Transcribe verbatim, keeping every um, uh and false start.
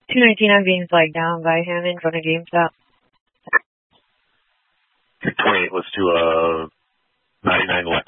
two nineteen, I'm being flagged down by him in front of GameStop. twenty-eight, let's do a ninety-nine left.